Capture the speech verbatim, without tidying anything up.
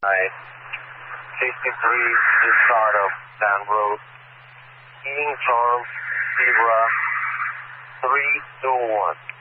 Alright. fifty-three is start up down road. Heating charm, Zebra, three two one.